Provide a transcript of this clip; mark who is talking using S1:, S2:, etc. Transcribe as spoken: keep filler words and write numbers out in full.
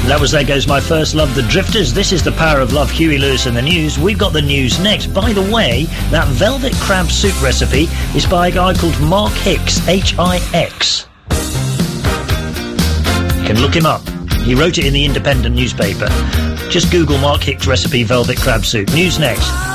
S1: That was There Goes My First Love, The Drifters. This is The Power of Love, Huey Lewis and the News. We've got the news next. By the way, that velvet crab soup recipe is by a guy called Mark Hicks, H I X. You can look him up. He wrote it in the Independent newspaper. Just Google Mark Hicks recipe velvet crab soup. News next.